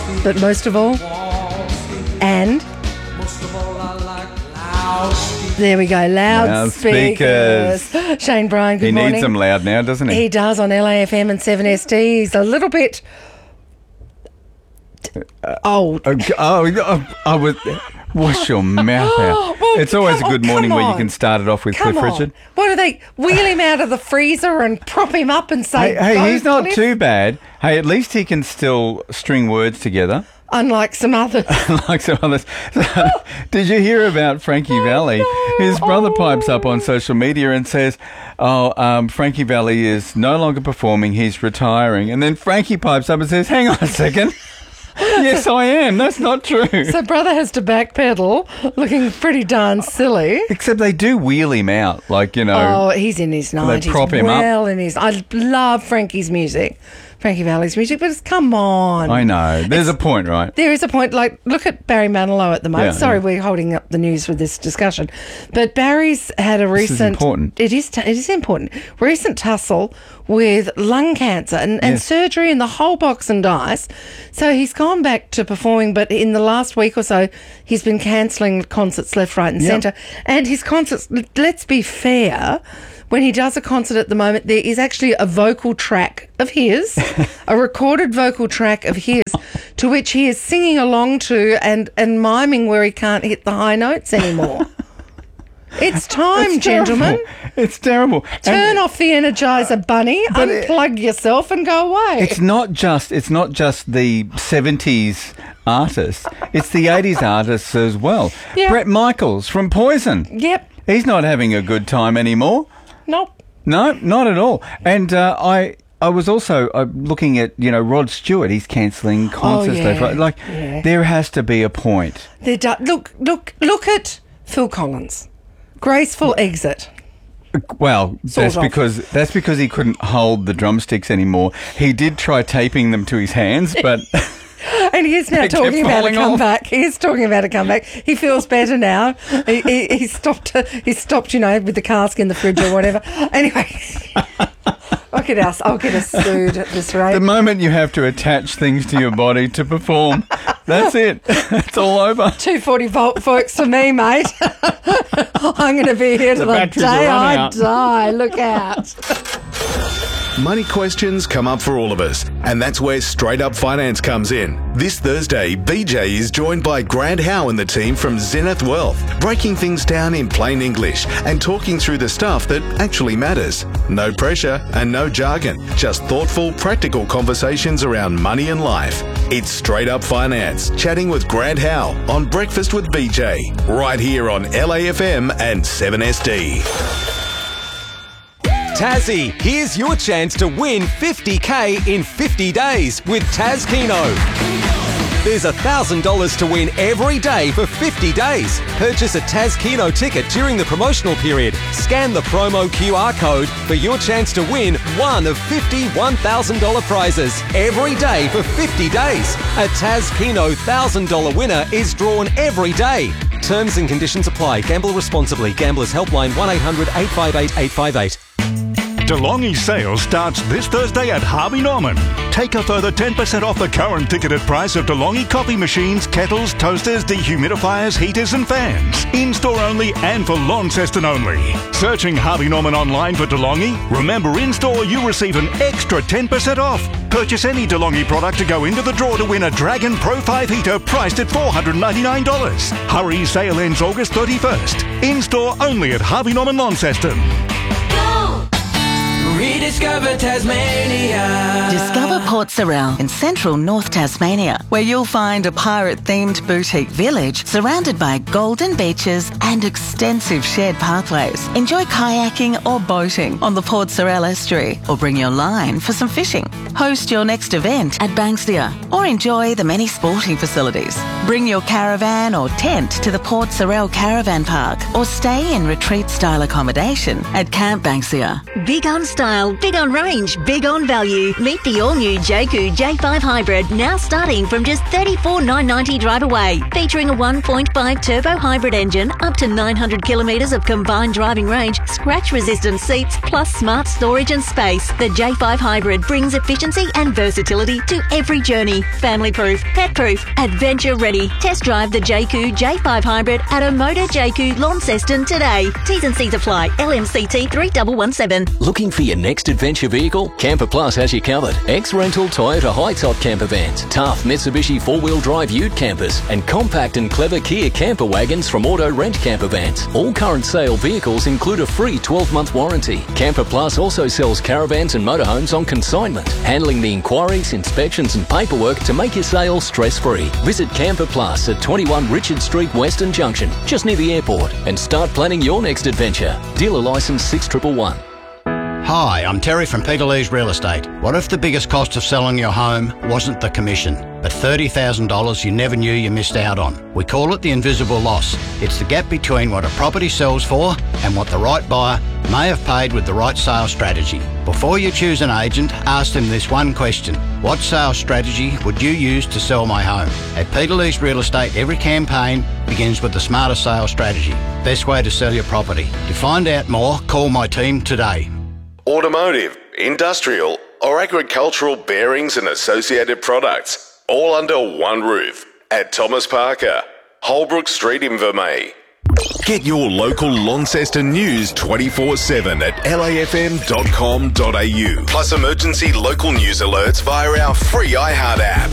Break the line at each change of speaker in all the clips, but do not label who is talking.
But most of all, and there we go, loudspeakers. Shane Bryan, good morning.
He needs them loud now, doesn't he?
He does on LAFM and 7ST. He's a little bit old.
I was... Wash your mouth out.
Well,
it's always a good morning where you can start it off with Cliff Richard.
What do they wheel him out of the freezer and prop him up and say,
Hey, he's not
Cliff?
too bad. Hey, at least he can still string words together.
Unlike some others.
Like some others. Did you hear about Frankie Valli?
No.
His brother pipes up on social media and says, Frankie Valli is no longer performing, he's retiring. And then Frankie pipes up and says, hang on a second. Yes, I am. That's not true.
So brother has to backpedal, looking pretty darn silly.
Except they do wheel him out, like, you know.
Oh, he's in his 90s.
They prop him up.
I love Frankie Valli's music, but come on.
I know. There's a point, right?
There is a point. Like, look at Barry Manilow at the moment.
Yeah,
Sorry,
yeah.
we're holding up the news with this discussion. But Barry's had a recent...
This is important.
It is important. Recent tussle with lung cancer and
Yes.
surgery and the whole box and dice. So he's gone back to performing, but in the last week or so, he's been cancelling concerts left, right and centre. And his concerts, let's be fair... When he does a concert at the moment, there is actually a vocal track of his, a recorded vocal track of his, to which he is singing along to and miming where he can't hit the high notes anymore. It's time, gentlemen.
It's terrible.
Turn off the Energizer Bunny, unplug yourself and go away.
It's not just the 70s artists. It's the 80s artists as well.
Yep.
Bret Michaels from Poison.
Yep.
He's not having a good time anymore.
Nope.
No, not at all. And I was also looking at, Rod Stewart. He's cancelling concerts.
yeah.
Left, right. There has to be a point.
Look at Phil Collins. Graceful exit.
Well, that's because he couldn't hold the drumsticks anymore. He did try taping them to his hands, but...
And he is now talking about a comeback. He is talking about a comeback. He feels better now. He stopped, with the cask in the fridge or whatever. Anyway, I'll get us sued at this rate.
The moment you have to attach things to your body to perform, that's it. It's all over.
240 volt folks for me, mate. I'm going to be here till the day I die. Look out.
Money questions come up for all of us, and that's where Straight Up Finance comes in. This Thursday, BJ is joined by Grant Howe and the team from Zenith Wealth, breaking things down in plain English and talking through the stuff that actually matters. No pressure and no jargon, just thoughtful, practical conversations around money and life. It's Straight Up Finance, chatting with Grant Howe on Breakfast with BJ, right here on LAFM and 7SD.
Tassie, here's your chance to win $50K in 50 days with Taz Keno. There's $1,000 to win every day for 50 days. Purchase a Taz Keno ticket during the promotional period. Scan the promo QR code for your chance to win one of 50 $1,000 prizes every day for 50 days. A Taz Keno $1,000 winner is drawn every day. Terms and conditions apply. Gamble responsibly. Gamblers Helpline 1-800-858-858.
DeLonghi sale starts this Thursday at Harvey Norman. Take a further 10% off the current ticketed price of DeLonghi coffee machines, kettles, toasters, dehumidifiers, heaters and fans. In-store only and for Launceston only. Searching Harvey Norman online for DeLonghi? Remember, in-store you receive an extra 10% off. Purchase any DeLonghi product to go into the draw to win a Dragon Pro 5 heater priced at $499. Hurry, sale ends August 31st. In-store only at Harvey Norman Launceston.
Rediscover Tasmania.
Discover Port Sorell in central North Tasmania, where you'll find a pirate-themed boutique village surrounded by golden beaches and extensive shared pathways. Enjoy kayaking or boating on the Port Sorell estuary, or bring your line for some fishing. Host your next event at Banksia, or enjoy the many sporting facilities. Bring your caravan or tent to the Port Sorell Caravan Park, or stay in retreat-style accommodation at Camp Banksia.
Big on style style, big on range, big on value. Meet the all-new Jayco J5 Hybrid, now starting from just $34,990 drive away. Featuring a 1.5 turbo hybrid engine, up to 900 kilometres of combined driving range, scratch-resistant seats, plus smart storage and space. The J5 Hybrid brings efficiency and versatility to every journey. Family-proof, pet-proof, adventure-ready. Test drive the Jayco J5 Hybrid at a Motor Jayco Launceston today. T's and C's apply. LMCT 3117.
Looking for your next adventure vehicle? Camper Plus has you covered. Ex-rental Toyota high-top camper vans, tough Mitsubishi 4-wheel drive ute campers, and compact and clever Kia camper wagons from Auto Rent Camper Vans. All current sale vehicles include a free 12-month warranty. Camper Plus also sells caravans and motorhomes on consignment, handling the inquiries, inspections and paperwork to make your sale stress-free. Visit Camper Plus at 21 Richard Street, Western Junction, just near the airport, and start planning your next adventure. Dealer licence 6111.
Hi, I'm Terry from Peter Lee's Real Estate. What if the biggest cost of selling your home wasn't the commission, but $30,000 you never knew you missed out on? We call it the invisible loss. It's the gap between what a property sells for and what the right buyer may have paid with the right sales strategy. Before you choose an agent, ask them this one question. What sales strategy would you use to sell my home? At Peter Lee's Real Estate, every campaign begins with the smarter sales strategy. Best way to sell your property. To find out more, call my team today.
Automotive, industrial, or agricultural bearings and associated products, all under one roof at Thomas Parker, Holbrook Street in Vermey. Get your local Launceston news 24/7 at lafm.com.au. Plus emergency local news alerts via our free iHeart app.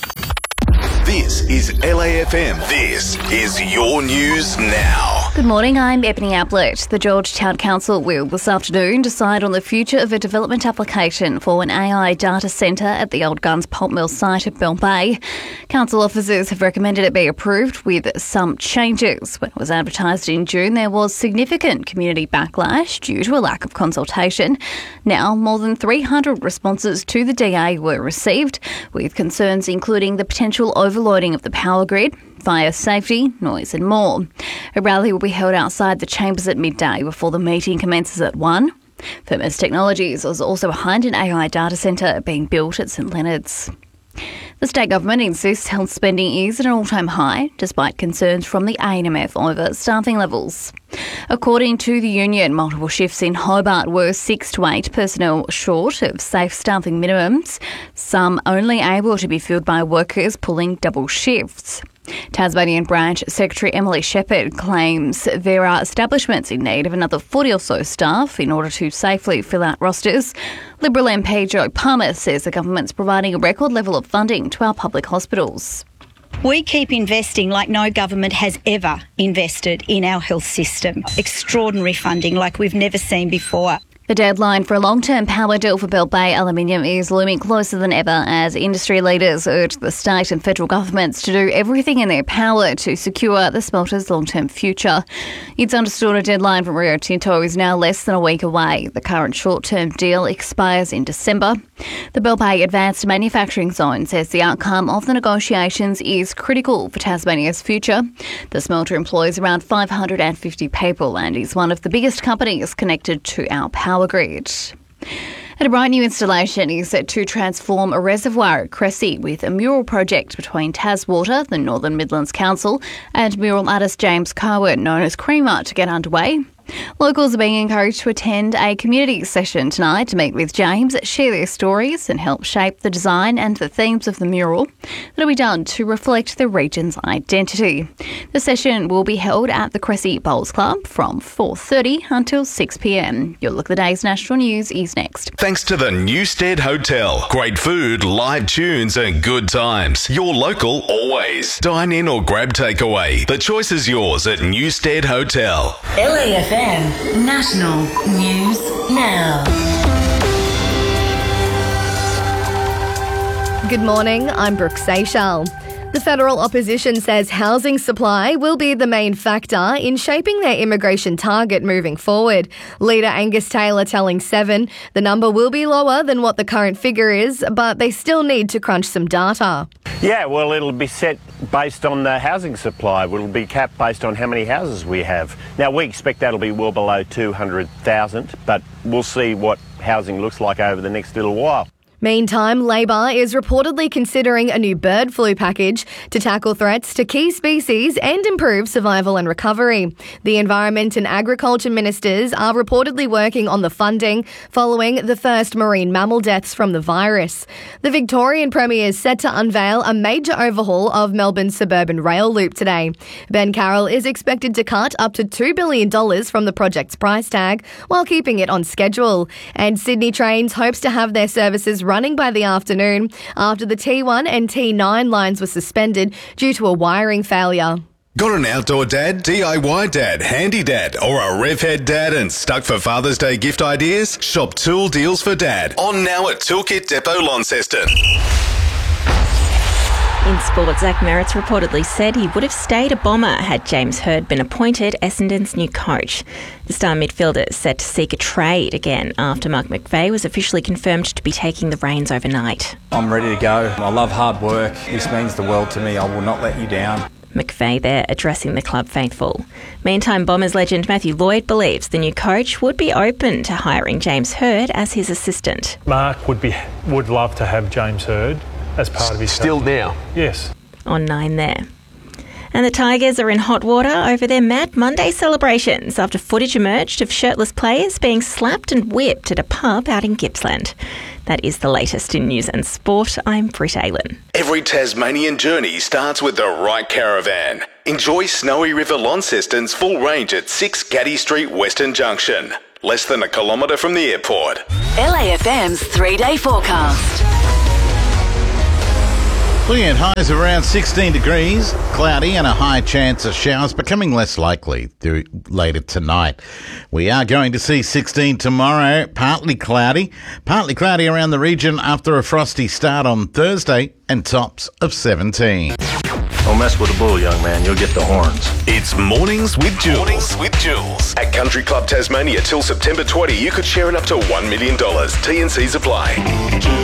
This is LAFM. This is your news now.
Good morning, I'm Ebony Ablett. The Georgetown Council will this afternoon decide on the future of a development application for an AI data centre at the Old Guns pulp mill site at Bell Bay. Council officers have recommended it be approved with some changes. When it was advertised in June, there was significant community backlash due to a lack of consultation. Now, more than 300 responses to the DA were received, with concerns including the potential overloading of the power grid, fire safety, noise and more. A rally will be held outside the chambers at midday before the meeting commences at 1. Firmus Technologies is also behind an AI data centre being built at St Leonard's. The state government insists health spending is at an all-time high, despite concerns from the ANMF over staffing levels. According to the union, multiple shifts in Hobart were 6 to 8 personnel short of safe staffing minimums, some only able to be filled by workers pulling double shifts. Tasmanian Branch Secretary Emily Shepherd claims there are establishments in need of another 40 or so staff in order to safely fill out rosters. Liberal MP Joe Palmer says the government's providing a record level of funding to our public hospitals.
We keep investing like no government has ever invested in our health system. Extraordinary funding like we've never seen before.
The deadline for a long-term power deal for Bell Bay Aluminium is looming closer than ever as industry leaders urge the state and federal governments to do everything in their power to secure the smelter's long-term future. It's understood a deadline from Rio Tinto is now less than a week away. The current short-term deal expires in December. The Bell Bay Advanced Manufacturing Zone says the outcome of the negotiations is critical for Tasmania's future. The smelter employs around 550 people and is one of the biggest companies connected to our power grid. And a bright new installation is set to transform a reservoir at Cressy with a mural project between TasWater, the Northern Midlands Council, and mural artist James Cowan, known as Creamer, to get underway. Locals are being encouraged to attend a community session tonight to meet with James, share their stories and help shape the design and the themes of the mural that will be done to reflect the region's identity. The session will be held at the Cressy Bowls Club from 4:30 until 6 p.m. Your look at the day's national news is next.
Thanks to the Newstead Hotel. Great food, live tunes and good times. Your local always. Dine in or grab takeaway. The choice is yours at Newstead Hotel.
LAFM National News Now.
Good morning, I'm Brooke Seychelles. The federal opposition says housing supply will be the main factor in shaping their immigration target moving forward. Leader Angus Taylor telling Seven the number will be lower than what the current figure is, but they still need to crunch some data.
Yeah, well, it'll be set based on the housing supply. It'll be capped based on how many houses we have. Now, we expect that'll be well below 200,000, but we'll see what housing looks like over the next little while.
Meantime, Labor is reportedly considering a new bird flu package to tackle threats to key species and improve survival and recovery. The Environment and Agriculture Ministers are reportedly working on the funding following the first marine mammal deaths from the virus. The Victorian Premier is set to unveil a major overhaul of Melbourne's suburban rail loop today. Ben Carroll is expected to cut up to $2 billion from the project's price tag while keeping it on schedule. And Sydney Trains hopes to have their services running by the afternoon after the T1 and T9 lines were suspended due to a wiring failure.
Got an outdoor dad, DIY dad, handy dad, or a revhead dad and stuck for Father's Day gift ideas? Shop Tool Deals for Dad. On now at Toolkit Depot Launceston.
In sport, Zach Merritt reportedly said he would have stayed a Bomber had James Hird been appointed Essendon's new coach. The star midfielder is set to seek a trade again after Mark McVeigh was officially confirmed to be taking the reins overnight.
I'm ready to go. I love hard work. This means the world to me. I will not let you down.
McVeigh there addressing the club faithful. Meantime, Bombers legend Matthew Lloyd believes the new coach would be open to hiring James Hird as his assistant.
Mark would love to have James Hird as part of his
still
company.
now?
Yes.
On 9 there. And the Tigers are in hot water over their Mad Monday celebrations after footage emerged of shirtless players being slapped and whipped at a pub out in Gippsland. That is the latest in news and sport. I'm Britt Aylen.
Every Tasmanian journey starts with the right caravan. Enjoy Snowy River Launceston's full range at 6 Gaddy Street, Western Junction. Less than a kilometre from the airport.
LAFM's 3-day forecast.
Looking at highs of around 16 degrees, cloudy and a high chance of showers, becoming less likely later tonight. We are going to see 16 tomorrow, partly cloudy around the region after a frosty start on Thursday, and tops of 17.
Don't mess with the bull, young man. You'll get the horns.
It's Mornings with Jules. At Country Club Tasmania till September 20, you could share in up to $1 million. T&Cs apply.